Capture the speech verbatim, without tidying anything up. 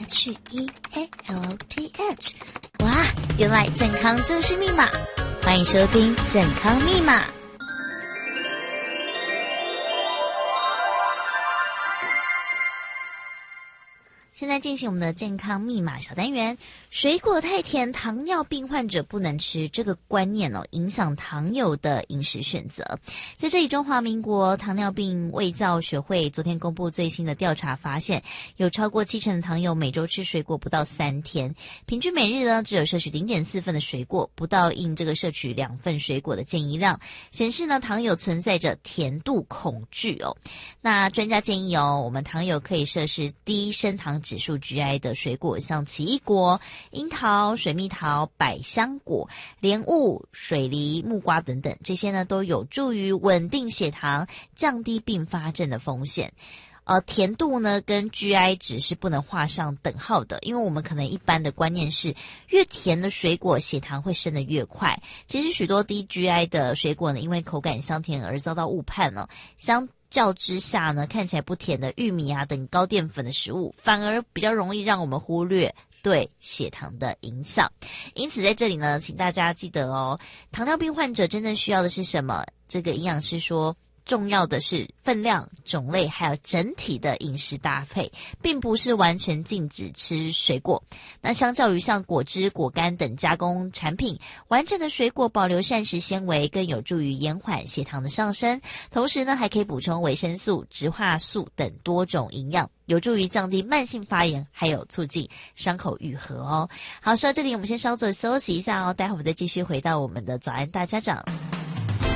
H E A L T H。 哇，原来健康就是密码。欢迎收听健康密码。现在进行我们的健康密码小单元。水果太甜，糖尿病患者不能吃，这个观念哦，影响糖友的饮食选择。在这里，中华民国糖尿病卫教学会昨天公布最新的调查，发现有超过七成的糖友每周吃水果不到三天，平均每日呢只有摄取 零点四 份的水果，不到应这个摄取两份水果的建议量，显示呢糖友存在着甜度恐惧哦。那专家建议哦，我们糖友可以摄食低升糖指数 G I 的水果，像奇异果、樱桃、水蜜桃、百香果、莲雾、水梨、木瓜等等，这些呢都有助于稳定血糖，降低并发症的风险。呃，甜度呢跟 G I 值是不能画上等号的，因为我们可能一般的观念是越甜的水果血糖会升得越快。其实许多低 G I 的水果呢，因为口感香甜而遭到误判了。相较之下呢，看起来不甜的玉米啊等高淀粉的食物，反而比较容易让我们忽略对血糖的影响。因此在这里呢，请大家记得哦，糖尿病患者真正需要的是什么？这个营养师说，重要的是分量、种类还有整体的饮食搭配，并不是完全禁止吃水果。那相较于像果汁、果干等加工产品，完整的水果保留膳食纤维，更有助于延缓血糖的上升，同时呢还可以补充维生素、植化素等多种营养，有助于降低慢性发炎，还有促进伤口愈合哦。好，说到这里我们先稍作休息一下哦，待会我们再继续回到我们的早安大家长。